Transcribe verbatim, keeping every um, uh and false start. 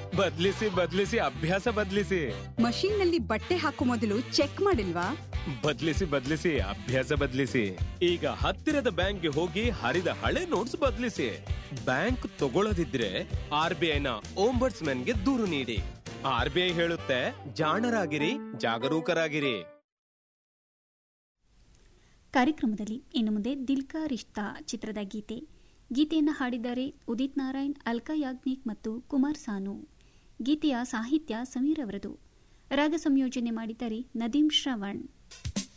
ಬದ್ಲಿಸಿ ಬದ್ಲಿಸಿ ಅಭ್ಯಾಸ ಬದ್ಲಿಸಿ. ಮಷೀನ್ ನಲ್ಲಿ ಬಟ್ಟೆ ಹಾಕೋ ಮೊದಲು ಚೆಕ್ ಮಾಡಿಲ್ವಾ? ಬದ್ಲಿಸಿ ಬದ್ಲಿಸಿ ಅಭ್ಯಾಸ ಬದ್ಲಿಸಿ. ಈಗ ಹತ್ತಿರದ ಬ್ಯಾಂಕ್ಗೆ ಹೋಗಿ ಹರಿದ ಹಳೆ ನೋಟ್ಸ್ ಬದ್ಲಿಸಿ. ಬ್ಯಾಂಕ್ ತಗೊಳ್ಳದಿದ್ರೆ ಆರ್ ಬಿ ಐನ ಓಂಬರ್ಟ್ಸ್ಮನ್ಗೆ ದೂರು ನೀಡಿ. ಆರ್ ಬಿ ಐ ಹೇಳುತ್ತೆ, ಜಾಣರಾಗಿರಿ, ಜಾಗರೂಕರಾಗಿರಿ. ಕಾರ್ಯಕ್ರಮದಲ್ಲಿ ಇನ್ನು ಮುಂದೆ ದಿಲ್ ಕಾ ರಿಶ್ತಾ ಚಿತ್ರದ ಗೀತೆ. ಗೀತೆಯನ್ನು ಹಾಡಿದ್ದಾರೆ ಉದಿತ್ ನಾರಾಯಣ್, ಅಲ್ಕಾ ಯಾಗ್ನಿಕ್ ಮತ್ತು ಕುಮಾರ್ ಸಾನು. ಗೀತೆಯ ಸಾಹಿತ್ಯ ಸಮೀರ್ ಅವರದು. ರಾಗ ಸಂಯೋಜನೆ ಮಾಡಿದ್ದಾರೆ ನದೀಮ್ ಶ್ರವಣ್.